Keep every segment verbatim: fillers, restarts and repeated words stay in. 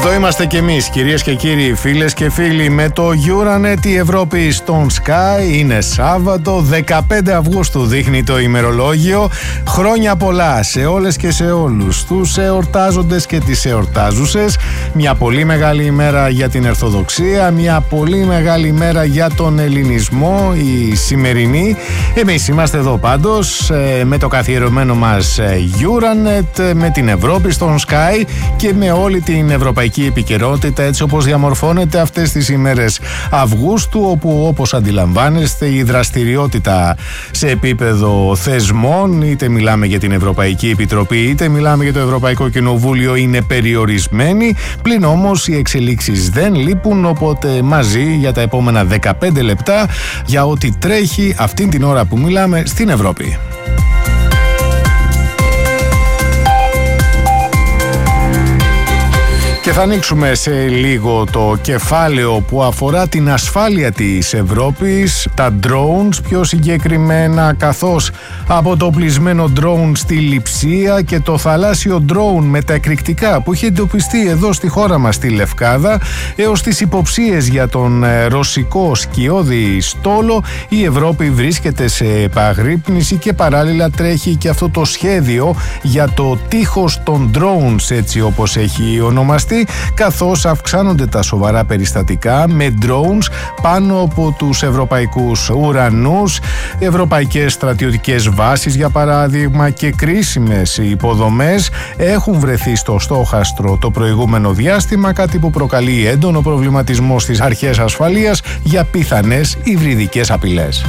Εδώ είμαστε κι εμείς, κυρίες και κύριοι, φίλες και φίλοι, με το Euranet. Η Ευρώπη στον Sky. Είναι Σάββατο, δεκαπέντε Αυγούστου δείχνει το ημερολόγιο. Χρόνια πολλά σε όλες και σε όλους τους εορτάζοντες και τις εορτάζουσες. Μια πολύ μεγάλη ημέρα για την Ορθοδοξία, μια πολύ μεγάλη ημέρα για τον ελληνισμό, η σημερινή. Εμείς είμαστε εδώ πάντως με το καθιερωμένο μας Euranet, με την Ευρώπη στον Sky και με όλη την ευρωπαϊκή επικαιρότητα, έτσι όπως διαμορφώνεται αυτές τις ημέρες Αυγούστου, όπου όπως αντιλαμβάνεστε η δραστηριότητα σε επίπεδο θεσμών, είτε μιλάμε για την Ευρωπαϊκή Επιτροπή είτε μιλάμε για το Ευρωπαϊκό Κοινοβούλιο, είναι περιορισμένη. Πλην όμως οι εξελίξεις δεν λείπουν, οπότε μαζί για τα επόμενα δεκαπέντε λεπτά για ό,τι τρέχει αυτήν την ώρα που μιλάμε στην Ευρώπη. Και θα ανοίξουμε σε λίγο το κεφάλαιο που αφορά την ασφάλεια της Ευρώπης, τα drones πιο συγκεκριμένα, καθώς από το οπλισμένο drone στη Λειψία και το θαλάσσιο drone με τα εκρηκτικά που είχε εντοπιστεί εδώ στη χώρα μας στη Λευκάδα, έως τις υποψίες για τον ρωσικό σκιώδη στόλο, η Ευρώπη βρίσκεται σε επαγρύπνηση και παράλληλα τρέχει και αυτό το σχέδιο για το τείχος των drones, έτσι όπως έχει ονομαστεί, καθώς αυξάνονται τα σοβαρά περιστατικά με drones πάνω από τους ευρωπαϊκούς ουρανούς, ευρωπαϊκές στρατιωτικές βάσεις για παράδειγμα και κρίσιμες υποδομές έχουν βρεθεί στο στόχαστρο το προηγούμενο διάστημα, κάτι που προκαλεί έντονο προβληματισμό στις αρχές ασφαλείας για πιθανές υβριδικές απειλές.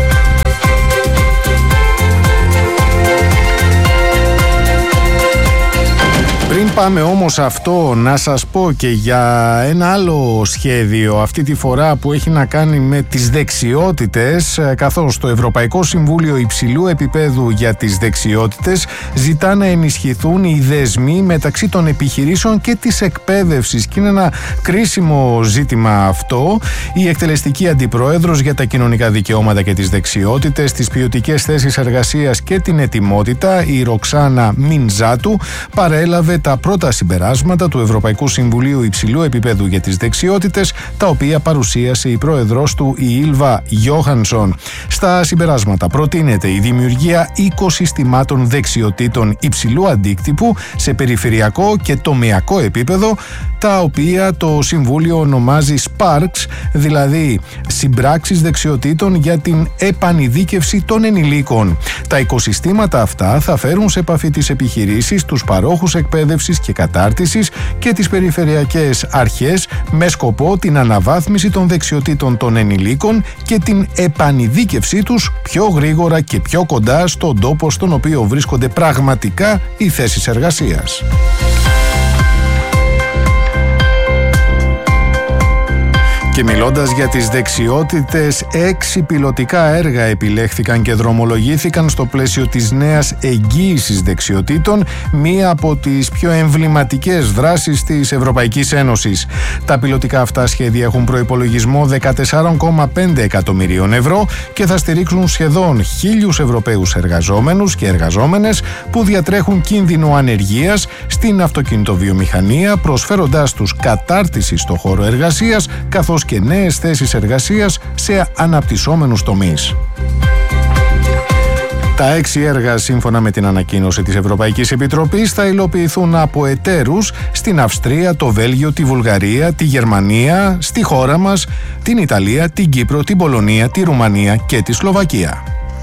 Πριν πάμε όμως αυτό, να σας πω και για ένα άλλο σχέδιο, αυτή τη φορά που έχει να κάνει με τις δεξιότητες, καθώς το Ευρωπαϊκό Συμβούλιο Υψηλού Επιπέδου για τις Δεξιότητες ζητά να ενισχυθούν οι δεσμοί μεταξύ των επιχειρήσεων και της εκπαίδευσης, και είναι ένα κρίσιμο ζήτημα αυτό. Η εκτελεστική αντιπρόεδρος για τα κοινωνικά δικαιώματα και τις δεξιότητες, τις ποιοτικές θέσεις εργασίας και την ετοιμότητα, η Ροξάνα Μινζάτου, παρέλαβε τα πρώτα συμπεράσματα του Ευρωπαϊκού Συμβουλίου Υψηλού Επιπέδου για τις Δεξιότητες, τα οποία παρουσίασε η πρόεδρος του, η Ήλβα Γιόχανσον. Στα συμπεράσματα προτείνεται η δημιουργία οικοσυστημάτων δεξιοτήτων υψηλού αντίκτυπου σε περιφερειακό και τομεακό επίπεδο, τα οποία το Συμβούλιο ονομάζει Sparks, δηλαδή συμπράξεις δεξιοτήτων για την επανειδίκευση των ενηλίκων. Τα οικοσυστήματα αυτά θα φέρουν σε επαφή τις επιχειρήσεις, τους παρόχους εκπαίδευσης και κατάρτισης και τις περιφερειακές αρχές με σκοπό την αναβάθμιση των δεξιοτήτων των ενηλίκων και την επανειδίκευσή τους πιο γρήγορα και πιο κοντά στον τόπο στον οποίο βρίσκονται πραγματικά οι θέσεις εργασίας. Και μιλώντας για τις δεξιότητες, έξι πιλωτικά έργα επιλέχθηκαν και δρομολογήθηκαν στο πλαίσιο της νέας εγγύησης δεξιοτήτων, μία από τις πιο εμβληματικές δράσεις της Ευρωπαϊκής Ένωσης. Τα πιλωτικά αυτά σχέδια έχουν προϋπολογισμό δεκατέσσερα κόμμα πέντε εκατομμυρίων ευρώ και θα στηρίξουν σχεδόν χίλιους Ευρωπαίους εργαζόμενους και εργαζόμενες που διατρέχουν κίνδυνο ανεργίας στην αυτοκινητοβιομηχανία, προσφέροντάς τους κατάρτιση στο χώρο εργασίας, καθώς και νέες θέσεις εργασίας σε αναπτυσσόμενους τομείς. Τα έξι έργα, σύμφωνα με την ανακοίνωση της Ευρωπαϊκής Επιτροπής, θα υλοποιηθούν από εταίρους στην Αυστρία, το Βέλγιο, τη Βουλγαρία, τη Γερμανία, στη χώρα μας, την Ιταλία, την Κύπρο, την Πολωνία, τη Ρουμανία και τη Σλοβακία.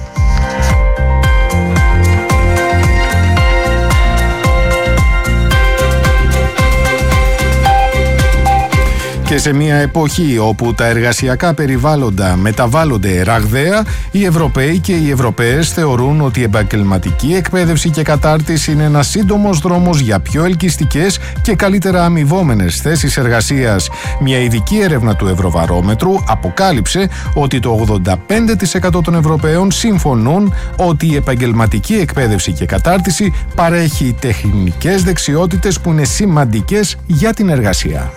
Και σε μια εποχή όπου τα εργασιακά περιβάλλοντα μεταβάλλονται ραγδαία, οι Ευρωπαίοι και οι Ευρωπαίες θεωρούν ότι η επαγγελματική εκπαίδευση και κατάρτιση είναι ένας σύντομος δρόμος για πιο ελκυστικές και καλύτερα αμοιβόμενες θέσεις εργασίας. Μια ειδική έρευνα του Ευρωβαρόμετρου αποκάλυψε ότι το ογδόντα πέντε τοις εκατό των Ευρωπαίων συμφωνούν ότι η επαγγελματική εκπαίδευση και κατάρτιση παρέχει τεχνικές δεξιότητες που είναι σημαντικές για την εργασία.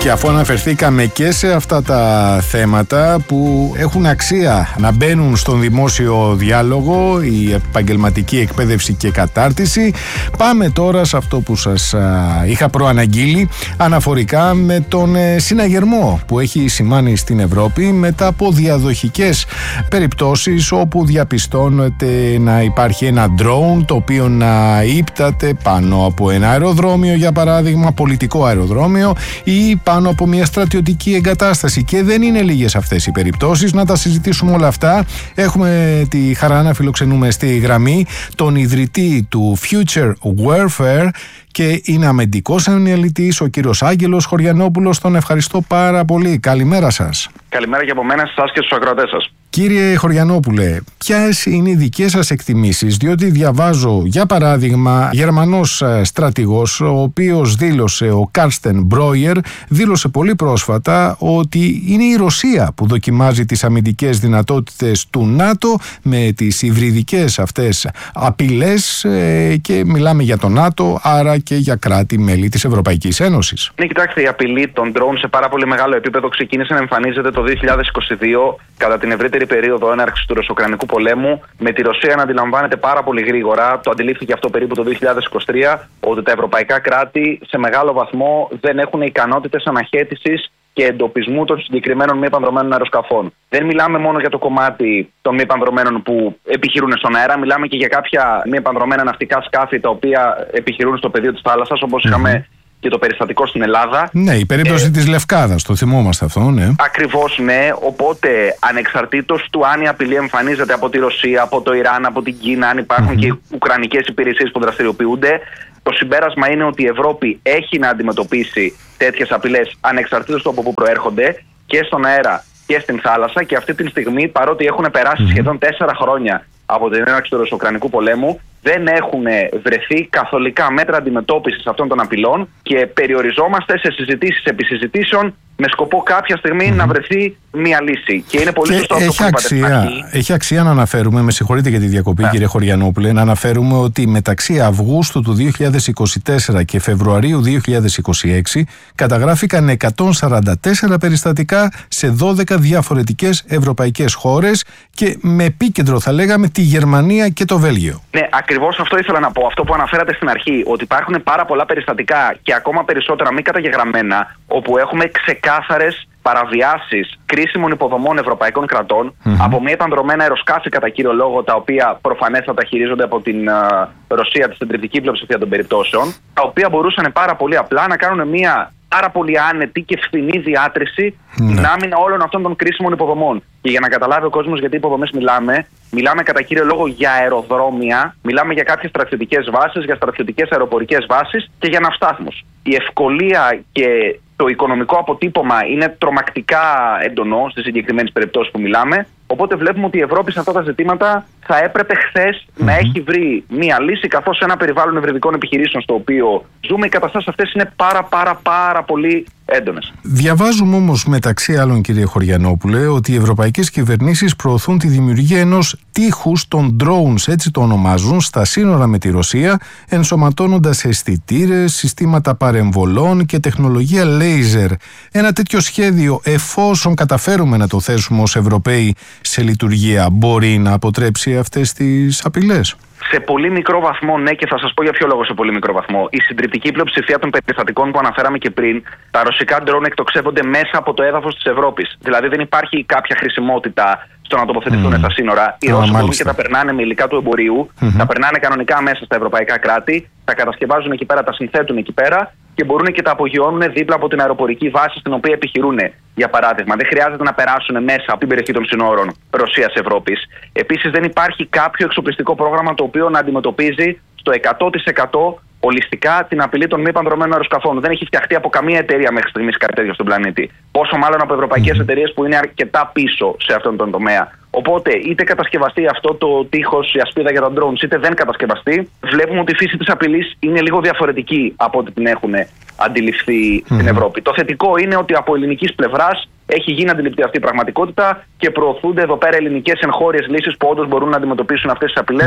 Και αφού αναφερθήκαμε και σε αυτά τα θέματα που έχουν αξία να μπαίνουν στον δημόσιο διάλογο, η επαγγελματική εκπαίδευση και κατάρτιση, πάμε τώρα σε αυτό που σας είχα προαναγγείλει αναφορικά με τον συναγερμό που έχει σημάνει στην Ευρώπη μετά από διαδοχικές περιπτώσεις όπου διαπιστώνεται να υπάρχει ένα drone το οποίο να ύπταται πάνω από ένα αεροδρόμιο, για παράδειγμα πολιτικό αεροδρόμιο, ή πάνω από μια στρατιωτική εγκατάσταση. Και δεν είναι λίγες αυτές οι περιπτώσεις. Να τα συζητήσουμε όλα αυτά. Έχουμε τη χαρά να φιλοξενούμε στη γραμμή τον ιδρυτή του Future Warfare και είναι αμυντικός αναλυτής, ο κύριος Άγγελος Χωριανόπουλος. Τον ευχαριστώ πάρα πολύ. Καλημέρα σας. Καλημέρα και από μένα σε εσάς και στους ακροατές σας. Κύριε Χωριανόπουλε, ποιες είναι οι δικές σας εκτιμήσεις, διότι διαβάζω για παράδειγμα Γερμανός στρατηγός, ο οποίος δήλωσε, ο Κάρστεν Μπρόιερ, δήλωσε πολύ πρόσφατα ότι είναι η Ρωσία που δοκιμάζει τις αμυντικές δυνατότητες του ΝΑΤΟ με τις υβριδικές αυτές απειλές ε, και μιλάμε για το ΝΑΤΟ, άρα και για κράτη-μέλη της Ευρωπαϊκής Ένωσης. Ναι, κοιτάξτε, η απειλή των drone σε πάρα πολύ μεγάλο επίπεδο ξεκίνησε να εμφανίζεται το δύο χιλιάδες είκοσι δύο κατά την ευρύτερη περίοδο έναρξης του Ρωσο-Ουκρανικού πολέμου, με τη Ρωσία να αντιλαμβάνεται πάρα πολύ γρήγορα, το αντιλήφθηκε αυτό περίπου το δύο χιλιάδες είκοσι τρία, ότι τα ευρωπαϊκά κράτη σε μεγάλο βαθμό δεν έχουν ικανότητες αναχέτησης και εντοπισμού των συγκεκριμένων μη επανδρωμένων αεροσκαφών. Δεν μιλάμε μόνο για το κομμάτι των μη επανδρωμένων που επιχειρούν στον αέρα, μιλάμε και για κάποια μη επανδρωμένα ναυτικά σκάφη τα οποία επιχειρούν στο πεδίο της θάλασσας, όπως mm-hmm. είχαμε και το περιστατικό στην Ελλάδα. Ναι, η περίπτωση ε, της Λευκάδας, το θυμόμαστε αυτό, ναι. Ακριβώς, ναι. Οπότε, ανεξαρτήτως του αν η απειλή εμφανίζεται από τη Ρωσία, από το Ιράν, από την Κίνα, αν υπάρχουν mm-hmm. και οι ουκρανικές υπηρεσίες που δραστηριοποιούνται, το συμπέρασμα είναι ότι η Ευρώπη έχει να αντιμετωπίσει τέτοιες απειλές ανεξαρτήτως του από πού προέρχονται, και στον αέρα και στην θάλασσα. Και αυτή τη στιγμή, παρότι έχουν περάσει mm-hmm. σχεδόν τέσσερα χρόνια από την έναρξη του Ρωσο-Ουκρανικού πολέμου, δεν έχουν βρεθεί καθολικά μέτρα αντιμετώπισης αυτών των απειλών και περιοριζόμαστε σε συζητήσεις επί συζητήσεων με σκοπό κάποια στιγμή mm-hmm. να βρεθεί μία λύση. Και είναι πολύ σωστό αυτό που είπατε. Έχει αξία να αναφέρουμε, με συγχωρείτε για τη διακοπή yeah. κύριε Χωριανόπουλε, να αναφέρουμε ότι μεταξύ Αυγούστου του δύο χιλιάδες είκοσι τέσσερα και Φεβρουαρίου δύο χιλιάδες είκοσι έξι καταγράφηκαν εκατόν σαράντα τέσσερα περιστατικά σε δώδεκα διαφορετικές ευρωπαϊκές χώρες και με επίκεντρο θα λέγαμε τη Γερμανία και το Βέλγιο. Ναι, ακριβώς αυτό ήθελα να πω. Αυτό που αναφέρατε στην αρχή, ότι υπάρχουν πάρα πολλά περιστατικά και ακόμα περισσότερα μη καταγεγραμμένα, όπου έχουμε ξεκάθαρες παραβιάσεις κρίσιμων υποδομών ευρωπαϊκών κρατών mm-hmm. από μη επανδρωμένα αεροσκάφη κατά κύριο λόγο, τα οποία προφανέστατα χειρίζονται από την uh, Ρωσία, τη συντριπτική πλειοψηφία των περιπτώσεων, τα οποία μπορούσαν πάρα πολύ απλά να κάνουν μια πάρα πολύ άνετη και φθηνή διάτρηση στην mm-hmm. άμυνα όλων αυτών των κρίσιμων υποδομών. Και για να καταλάβει ο κόσμος γιατί υποδομές μιλάμε, μιλάμε κατά κύριο λόγο για αεροδρόμια, μιλάμε για κάποιες στρατιωτικές βάσεις, για στρατιωτικές αεροπορικές βάσεις και για ναυστάθμους. Η ευκολία και το οικονομικό αποτύπωμα είναι τρομακτικά έντονο στις συγκεκριμένες περιπτώσεις που μιλάμε. Οπότε βλέπουμε ότι η Ευρώπη σε αυτά τα ζητήματα θα έπρεπε χθες mm-hmm. να έχει βρει μία λύση, καθώς σε ένα περιβάλλον ευρυδικών επιχειρήσεων στο οποίο ζούμε, οι καταστάσεις αυτές είναι πάρα πάρα πάρα πολύ έντονες. Διαβάζουμε όμως μεταξύ άλλων, κύριε Χωριανόπουλε, ότι οι ευρωπαϊκές κυβερνήσεις προωθούν τη δημιουργία ενός τείχους των drones, έτσι το ονομάζουν, στα σύνορα με τη Ρωσία, ενσωματώνοντας αισθητήρες, συστήματα παρεμβολών και τεχνολογία laser. Ένα τέτοιο σχέδιο, εφόσον καταφέρουμε να το θέσουμε ως Ευρωπαίοι σε λειτουργία, μπορεί να αποτρέψει αυτές τις απειλές? Σε πολύ μικρό βαθμό, ναι, και θα σας πω για ποιο λόγο σε πολύ μικρό βαθμό. Η συντριπτική πλειοψηφία των περιστατικών που αναφέραμε και πριν, τα ρωσικά ντρόουν εκτοξεύονται μέσα από το έδαφος της Ευρώπης. Δηλαδή δεν υπάρχει κάποια χρησιμότητα στο να τοποθετηθούν mm. στα σύνορα. Οι Ρώσοι μπορούν και τα περνάνε με υλικά του εμπορίου, mm-hmm. τα περνάνε κανονικά μέσα στα ευρωπαϊκά κράτη, τα κατασκευάζουν εκεί πέρα, τα συνθέτουν εκεί πέρα και μπορούν και τα απογειώνουν δίπλα από την αεροπορική βάση στην οποία επιχειρούν. Για παράδειγμα, δεν χρειάζεται να περάσουν μέσα από την περιοχή των συνόρων Ρωσίας-Ευρώπης. Επίσης, δεν υπάρχει κάποιο εξοπλιστικό πρόγραμμα το οποίο να αντιμετωπίζει στο εκατό τοις εκατό ολιστικά την απειλή των μη επανδρωμένων αεροσκαφών. Δεν έχει φτιαχτεί από καμία εταιρεία μέχρι στιγμής κάτι τέτοιο στον πλανήτη. Πόσο μάλλον από ευρωπαϊκές εταιρείες που είναι αρκετά πίσω σε αυτόν τον τομέα. Οπότε, είτε κατασκευαστεί αυτό το τείχος, η ασπίδα για τα drones, είτε δεν κατασκευαστεί, βλέπουμε ότι η φύση της απειλής είναι λίγο διαφορετική από ό,τι την έχουν αντιληφθεί mm-hmm. στην Ευρώπη. Το θετικό είναι ότι από ελληνικής πλευράς έχει γίνει αντιληπτή αυτή η πραγματικότητα και προωθούνται εδώ πέρα ελληνικές εγχώριες λύσεις που όντως μπορούν να αντιμετωπίσουν αυτές τις απειλές mm-hmm.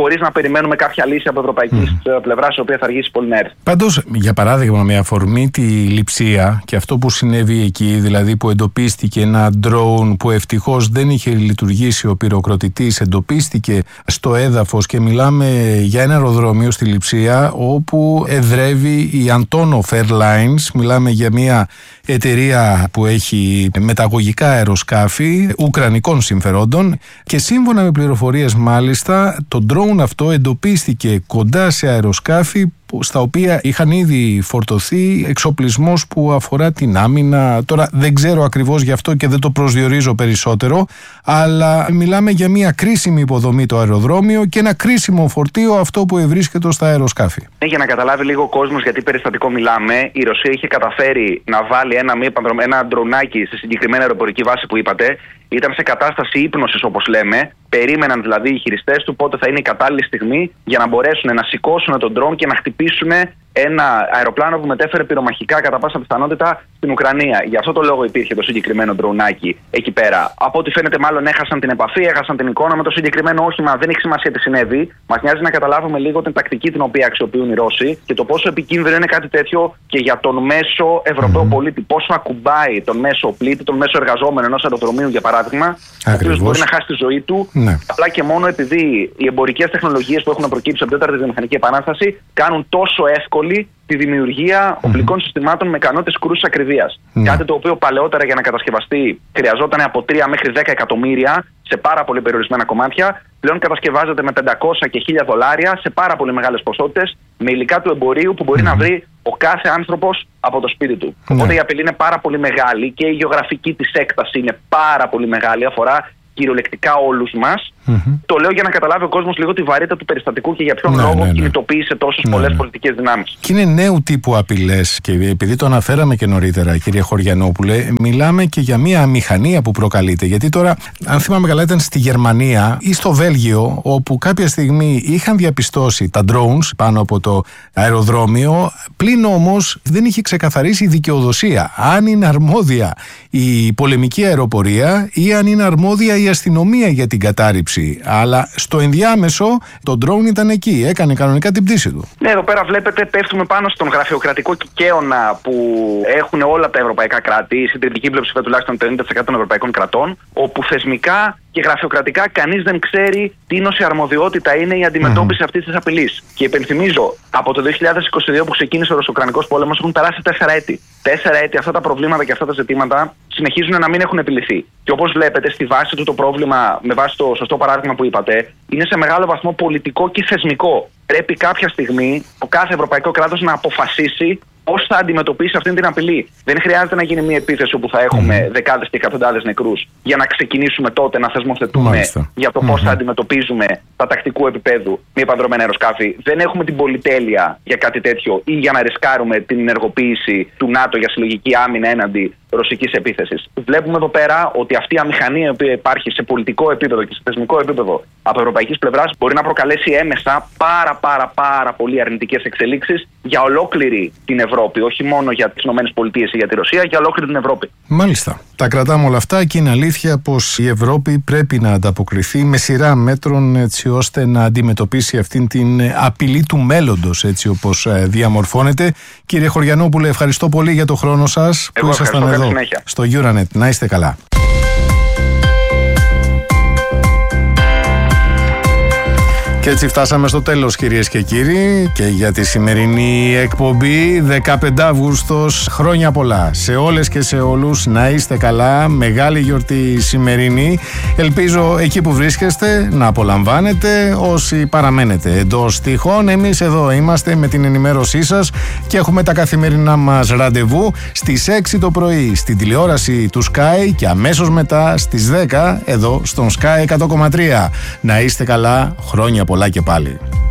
χωρίς να περιμένουμε κάποια λύση από ευρωπαϊκή mm. πλευρά, η οποία θα αργήσει πολύ να έρθει. Πάντως, για παράδειγμα, με αφορμή τη Λειψία και αυτό που συνέβη εκεί, δηλαδή που εντοπίστηκε ένα drone που ευτυχώς δεν είχε λειτουργήσει ο πυροκροτητής, εντοπίστηκε στο έδαφος και μιλάμε για ένα αεροδρόμιο στη Λειψία όπου εδρεύει η Antonov Airlines, μιλάμε για μια εταιρεία που έχει μεταγωγικά αεροσκάφη ουκρανικών συμφερόντων και σύμφωνα με πληροφορίες μάλιστα το drone αυτό εντοπίστηκε κοντά σε αεροσκάφη στα οποία είχαν ήδη φορτωθεί εξοπλισμός που αφορά την άμυνα. Τώρα δεν ξέρω ακριβώς γι' αυτό και δεν το προσδιορίζω περισσότερο, αλλά μιλάμε για μια κρίσιμη υποδομή το αεροδρόμιο και ένα κρίσιμο φορτίο αυτό που ευρίσκεται στα αεροσκάφη. Για να καταλάβει λίγο ο κόσμος γιατί περιστατικό μιλάμε, η Ρωσία είχε καταφέρει να βάλει ένα, ένα ντρονάκι στη συγκεκριμένη αεροπορική βάση που είπατε. Ήταν σε κατάσταση ύπνωσης, όπως λέμε. Περίμεναν δηλαδή οι χειριστές του πότε θα είναι η κατάλληλη στιγμή για να μπορέσουν να σηκώσουν τον ντρόν και να χτυπήσουν ένα αεροπλάνο που μετέφερε πυρομαχικά κατά πάσα πιθανότητα στην Ουκρανία. Γι' αυτό το λόγο υπήρχε το συγκεκριμένο ντρονάκι εκεί πέρα. Από ό,τι φαίνεται, μάλλον έχασαν την επαφή, έχασαν την εικόνα με το συγκεκριμένο όχημα. Δεν έχει σημασία τι συνέβη. Μας νοιάζει να καταλάβουμε λίγο την τακτική την οποία αξιοποιούν οι Ρώσοι και το πόσο επικίνδυνο είναι κάτι τέτοιο και για τον μέσο Ευρωπαίο mm-hmm. πολίτη. Πόσο ακουμπάει τον μέσο πλήτη, τον μέσο εργαζόμενο ενός αεροδρομίου, για παράδειγμα, ο οποίος μπορεί να χάσει τη ζωή του ναι. απλά και μόνο επειδή οι εμπορικές τεχνολογίες που έχουν προκύψει από την τέταρτη βιομηχανική επανάσταση κάνουν τόσο εύκολη τη δημιουργία οπλικών mm-hmm. συστημάτων με ικανότητες κρούσης ακριβίας. Mm-hmm. Κάτι το οποίο παλαιότερα για να κατασκευαστεί χρειαζόταν από τρία μέχρι δέκα εκατομμύρια σε πάρα πολύ περιορισμένα κομμάτια. Πλέον κατασκευάζεται με πεντακόσια και χίλια δολάρια σε πάρα πολύ μεγάλες ποσότητες με υλικά του εμπορίου που μπορεί mm-hmm. να βρει ο κάθε άνθρωπος από το σπίτι του. Mm-hmm. Οπότε η απειλή είναι πάρα πολύ μεγάλη και η γεωγραφική της έκταση είναι πάρα πολύ μεγάλη. Αφορά κυριολεκτικά όλους μας. Mm-hmm. Το λέω για να καταλάβει ο κόσμος λίγο τη βαρύτητα του περιστατικού και για ποιον ναι, λόγο ναι, ναι. κινητοποίησε τόσες ναι, πολλές ναι. πολιτικές δυνάμεις. Και είναι νέου τύπου απειλές και επειδή το αναφέραμε και νωρίτερα, κύριε Χωριανόπουλε, μιλάμε και για μια αμηχανία που προκαλείται. Γιατί τώρα, αν θυμάμαι καλά, ήταν στη Γερμανία ή στο Βέλγιο, όπου κάποια στιγμή είχαν διαπιστώσει τα drones πάνω από το αεροδρόμιο, πλην όμως δεν είχε ξεκαθαρίσει η δικαιοδοσία. Αν είναι αρμόδια η πολεμική αεροπορία ή αν είναι αρμόδια η αστυνομία για την κατάρριψη. Αλλά στο ενδιάμεσο το drone ήταν εκεί, έκανε κανονικά την πτήση του. Ναι, εδώ πέρα βλέπετε πέφτουμε πάνω στον γραφειοκρατικό κικαίωνα που έχουν όλα τα ευρωπαϊκά κράτη, η συντριπτική πλειοψηφία τουλάχιστον το ενενήντα τοις εκατό των ευρωπαϊκών κρατών, όπου θεσμικά και γραφειοκρατικά κανείς δεν ξέρει τι νόση αρμοδιότητα είναι η αντιμετώπιση mm-hmm. αυτής της απειλής. Και υπενθυμίζω, από το δύο χιλιάδες είκοσι δύο που ξεκίνησε ο Ρωσο-Ουκρανικός πόλεμος έχουν περάσει τέσσερα έτη. Τέσσερα έτη αυτά τα προβλήματα και αυτά τα ζητήματα συνεχίζουν να μην έχουν επιληθεί. Και όπως βλέπετε, στη βάση του το πρόβλημα, με βάση το σωστό παράδειγμα που είπατε, είναι σε μεγάλο βαθμό πολιτικό και θεσμικό. Πρέπει κάποια στιγμή το κάθε ευρωπαϊκό κράτος να αποφασίσει πώς θα αντιμετωπίσει αυτή την απειλή. Δεν χρειάζεται να γίνει μια επίθεση όπου θα έχουμε mm. δεκάδες και εκατοντάδες νεκρούς για να ξεκινήσουμε τότε να θεσμοθετούμε Μάλιστα. για το πώς mm-hmm. θα αντιμετωπίζουμε τα τακτικού επίπεδου μη επανδρομένα αεροσκάφη. Δεν έχουμε την πολυτέλεια για κάτι τέτοιο ή για να ρισκάρουμε την ενεργοποίηση του ΝΑΤΟ για συλλογική άμυνα έναντι ρωσικής επίθεσης. Βλέπουμε εδώ πέρα ότι αυτή η αμηχανία η οποία υπάρχει σε πολιτικό επίπεδο και σε θεσμικό επίπεδο από ευρωπαϊκής πλευράς μπορεί να προκαλέσει έμεσα πάρα πάρα πάρα πολύ αρνητικές εξελίξεις για ολόκληρη την Ευρώπη. Όχι μόνο για τις ΗΠΑ ή για τη Ρωσία, για ολόκληρη την Ευρώπη. Μάλιστα. Τα κρατάμε όλα αυτά και είναι αλήθεια πως η Ευρώπη πρέπει να ανταποκριθεί με σειρά μέτρων έτσι ώστε να αντιμετωπίσει αυτήν την απειλή του μέλλοντος έτσι όπως διαμορφώνεται. Κύριε Χωριανόπουλε, ευχαριστώ πολύ για το χρόνο σας Εγώ που ήσασταν εδώ συνέχεια. στο Euronet. Να είστε καλά. Και έτσι φτάσαμε στο τέλος, κυρίες και κύριοι, και για τη σημερινή εκπομπή. Δεκαπέντε Αυγούστος, χρόνια πολλά σε όλες και σε όλους. Να είστε καλά, μεγάλη γιορτή σημερινή. Ελπίζω εκεί που βρίσκεστε να απολαμβάνετε. Όσοι παραμένετε εντός τυχών, εμείς εδώ είμαστε με την ενημέρωσή σας και έχουμε τα καθημερινά μας ραντεβού στις έξι το πρωί στην τηλεόραση του Sky και αμέσως μετά στις δέκα εδώ στον Sky εκατό κόμμα τρία. Να είστε καλά, χρόνια πολλά και πάλι.